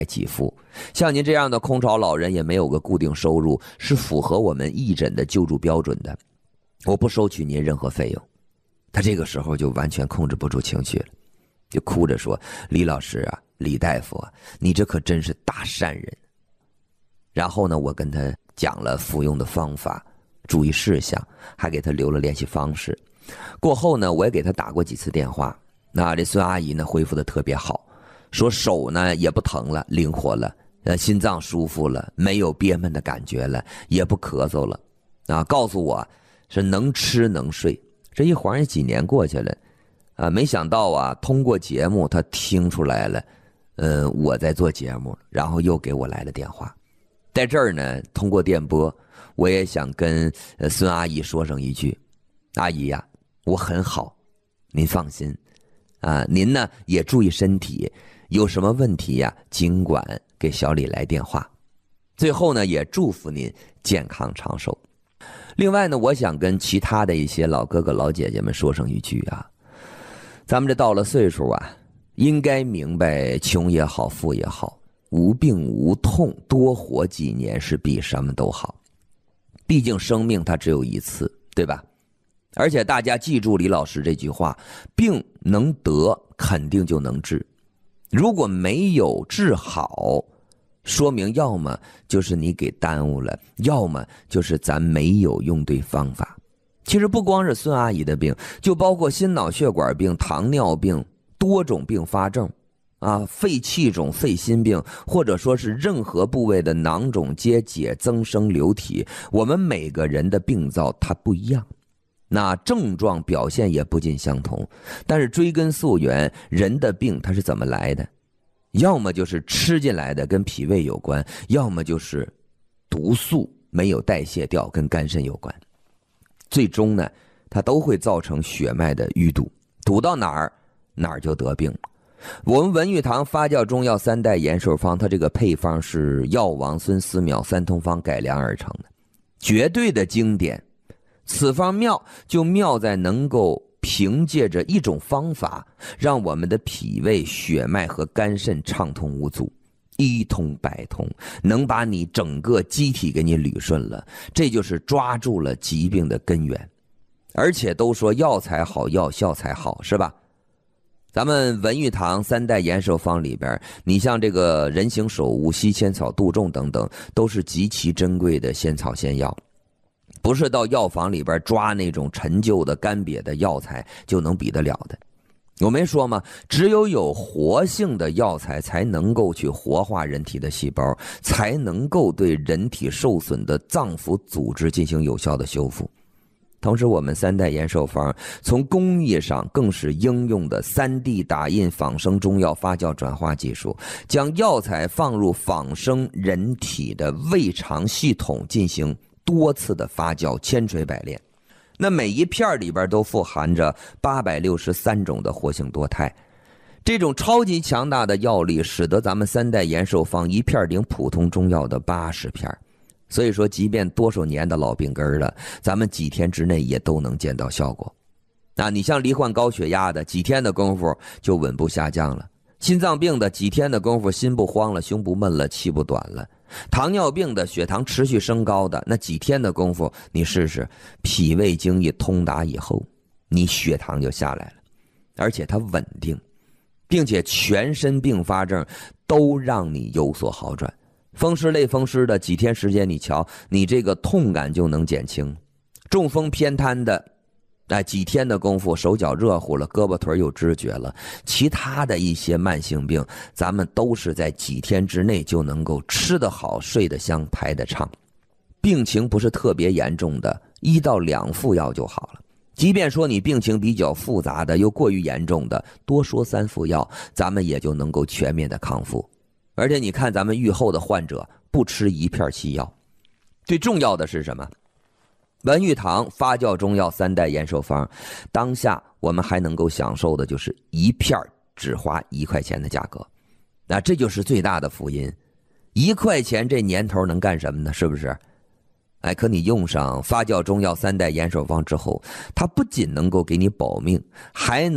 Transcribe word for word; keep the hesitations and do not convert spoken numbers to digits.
给付。像您这样的空巢老人也没有个固定收入，是符合我们义诊的救助标准的，我不收取您任何费用。他这个时候就完全控制不住情绪了，就哭着说：“李老师啊，李大夫啊，你这可真是大善人。”然后呢，我跟他讲了服用的方法、注意事项，还给他留了联系方式。过后呢，我也给他打过几次电话。那这孙阿姨呢，恢复的特别好，说手呢也不疼了，灵活了，呃，心脏舒服了，没有憋闷的感觉了，也不咳嗽了，啊，告诉我是能吃能睡。这一晃也几年过去了，啊，没想到啊，通过节目他听出来了，呃，我在做节目，然后又给我来了电话。在这儿呢，通过电波，我也想跟呃孙阿姨说上一句：阿姨呀、啊，我很好，您放心，啊，您呢也注意身体，有什么问题呀、啊，尽管给小李来电话。最后呢，也祝福您健康长寿。另外呢，我想跟其他的一些老哥哥老姐姐们说上一句啊，咱们这到了岁数啊，应该明白穷也好，富也好，无病无痛，多活几年是比什么都好。毕竟生命它只有一次，对吧？而且大家记住李老师这句话，病能得，肯定就能治。如果没有治好，说明要么就是你给耽误了，要么就是咱没有用对方法。其实不光是孙阿姨的病，就包括心脑血管病、糖尿病、多种并发症啊，肺气肿、肺心病，或者说是任何部位的囊肿结节、增生瘤体，我们每个人的病灶它不一样，那症状表现也不尽相同。但是追根溯源，人的病它是怎么来的？要么就是吃进来的，跟脾胃有关；要么就是毒素没有代谢掉，跟肝肾有关。最终呢，它都会造成血脉的淤堵，堵到哪儿哪儿就得病。我们文玉堂发酵中药三代延寿方，它这个配方是药王孙思邈三通方改良而成的，绝对的经典。此方妙就妙在能够凭借着一种方法，让我们的脾胃、血脉和肝肾畅通无阻，一通百通，能把你整个机体给你捋顺了。这就是抓住了疾病的根源。而且都说药材好，药效才好，是吧？咱们文玉堂三代延寿方里边，你像这个人形首乌、西千草、杜仲等等，都是极其珍贵的仙草仙药。不是到药房里边抓那种陈旧的干瘪的药材就能比得了的。我没说吗？只有有活性的药材才能够去活化人体的细胞，才能够对人体受损的脏腑组织进行有效的修复。同时我们三代延寿方从工艺上更是应用的 三 D 打印仿生中药发酵转化技术，将药材放入仿生人体的胃肠系统进行多次的发酵，千锤百炼。那每一片里边都富含着八百六十三种的活性多肽，这种超级强大的药力使得咱们三代延寿方一片顶普通中药的八十片。所以说即便多少年的老病根了，咱们几天之内也都能见到效果。啊，你像罹患高血压的，几天的功夫就稳步下降了；心脏病的几天的功夫心不慌了，胸不闷了，气不短了；糖尿病的血糖持续升高的，那几天的功夫你试试，脾胃经一通达以后，你血糖就下来了，而且它稳定，并且全身并发症都让你有所好转。风湿类风湿的几天时间，你瞧你这个痛感就能减轻；中风偏瘫的哎，几天的功夫手脚热乎了，胳膊腿有知觉了。其他的一些慢性病咱们都是在几天之内就能够吃得好，睡得香，排得畅。病情不是特别严重的，一到两副药就好了。即便说你病情比较复杂的，又过于严重的，多说三副药，咱们也就能够全面的康复。而且你看咱们愈后的患者不吃一片西药。最重要的是什么？文玉堂发酵中药三代延寿方，当下我们还能够享受的就是一片只花一块钱的价格。那这就是最大的福音。一块钱这年头能干什么呢？是不是？哎，可你用上发酵中药三代延寿方之后，它不仅能够给你保命，还能